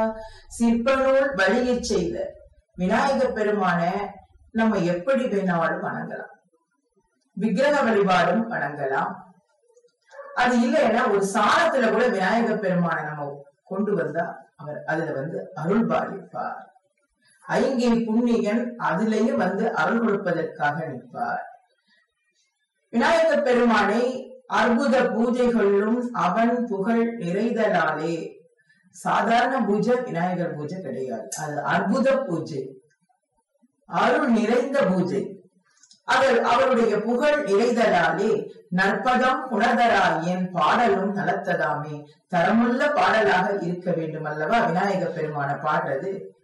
சிற்பநூல் வழியை செய்த விநாயக பெருமான நம்ம எப்படி வேணாலும் வணங்கலாம், விக்கிரக வழிபாடும் வணங்கலாம். அது இல்லைன்னா ஒரு சாணத்துல கூட விநாயக பெருமான நம்ம கொண்டு வந்தா அவர் அதுல அருள் பாலிப்பார். ஐங்கே புண்ணியன் அதுலயும் அருள் கொடுப்பதற்காக நிற்பார். விநாயக பெருமானை அற்புத பூஜைகளும் அவன் புகழ் நிறைதலாலே. சாதாரண பூஜை விநாயகர் பூஜை கிடையாது, அது அற்புத பூஜை, அருள் நிறைந்த பூஜை. அவருடைய புகழ் நிறைதலாலே நற்பதம் புனதராயன் பாடலும் நலத்ததாமே. தரமுள்ள பாடலாக இருக்க வேண்டும் அல்லவா விநாயக பெருமான பாடுறது.